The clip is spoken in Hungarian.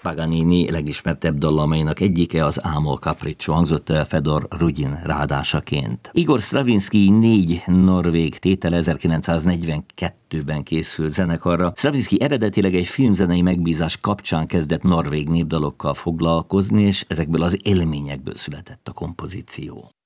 Paganini legismertebb dallamainak egyike az Amor Capriccio, hangzott el Fedor Rudin ráadásaként. Igor Stravinsky 4 norvég tétele 1942-ben készült zenekarra. Stravinsky eredetileg egy filmzenei megbízás kapcsán kezdett norvég népdalokkal foglalkozni, és ezekből az élményekből született a kompozíció.